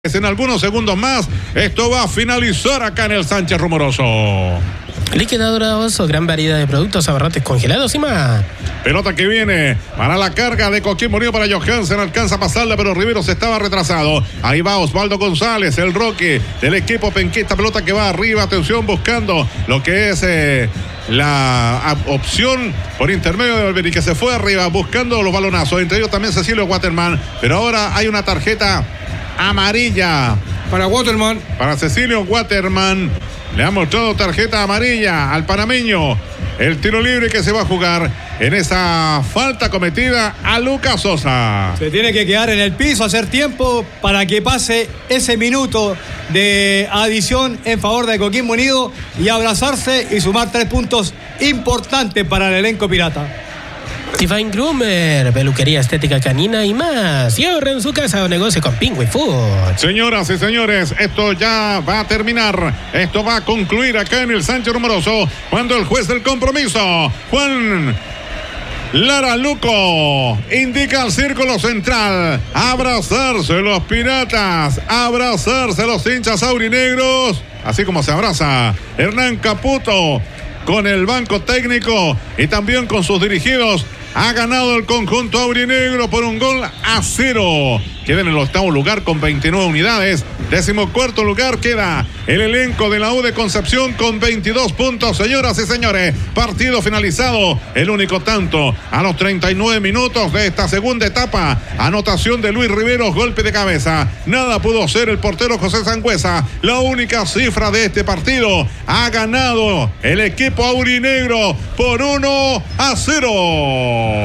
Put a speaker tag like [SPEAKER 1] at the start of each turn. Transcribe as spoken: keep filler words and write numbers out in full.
[SPEAKER 1] En algunos segundos más, esto va a finalizar acá en el Sánchez Rumoroso.
[SPEAKER 2] Liquidadoras o gran variedad de productos, abarrotes congelados y más.
[SPEAKER 1] Pelota que viene para la carga de Coquimbo Unido para Johansen. Alcanza a pasarla, pero Riveros estaba retrasado. Ahí va Osvaldo González, el Roque del equipo Penquista. Pelota que va arriba, atención, buscando lo que es eh, la opción por intermedio de Valverde, que se fue arriba buscando los balonazos. Entre ellos también Cecilio Waterman. Pero ahora hay una tarjeta amarilla
[SPEAKER 3] para Waterman,
[SPEAKER 1] para Cecilio Waterman. Le ha mostrado tarjeta amarilla al panameño. El tiro libre que se va a jugar en esa falta cometida a Lucas Sosa.
[SPEAKER 3] Se tiene que quedar en el piso, hacer tiempo para que pase ese minuto de adición en favor de Coquimbo Unido y abrazarse y sumar tres puntos importantes para el elenco pirata.
[SPEAKER 2] Divine Groomer, peluquería estética canina y más. Y ahorra en su casa o negocio con Penguin Food.
[SPEAKER 1] Señoras y señores, esto ya va a terminar. Esto va a concluir acá en el Sánchez Rumoroso, cuando el juez del compromiso, Juan Lara Luco, indica al círculo central: abrazarse los piratas, abrazarse los hinchas aurinegros, así como se abraza Hernán Caputo con el banco técnico y también con sus dirigidos. Ha ganado el conjunto aurinegro por un gol a cero. Queda en el octavo lugar con veintinueve unidades. Décimo cuarto lugar queda el elenco de la U de Concepción con veintidós puntos. Señoras y señores, partido finalizado. El único tanto a los treinta y nueve minutos de esta segunda etapa. Anotación de Luis Riveros, golpe de cabeza. Nada pudo hacer el portero José Sangüesa. La única cifra de este partido: ha ganado el equipo aurinegro por uno a cero.